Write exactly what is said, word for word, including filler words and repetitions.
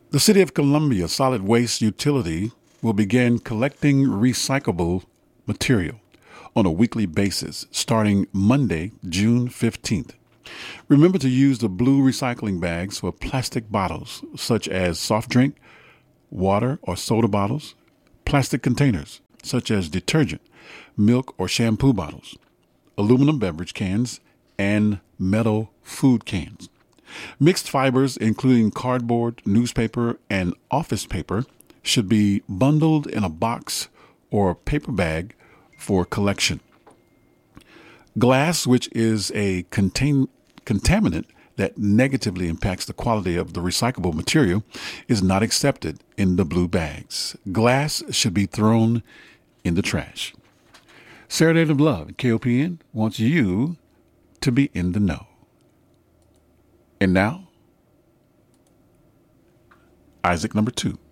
The City of Columbia Solid Waste Utility will begin collecting recyclable material on a weekly basis starting Monday, June fifteenth. Remember to use the blue recycling bags for plastic bottles such as soft drink, water or soda bottles, plastic containers such as detergent, milk or shampoo bottles, aluminum beverage cans, and metal food cans. Mixed fibers, including cardboard, newspaper, and office paper, should be bundled in a box or paper bag for collection. Glass, which is a contain- contaminant that negatively impacts the quality of the recyclable material, is not accepted in the blue bags. Glass should be thrown in the trash. Saturday of Love at K O P N wants you to be in the know. And now, Isaac number two.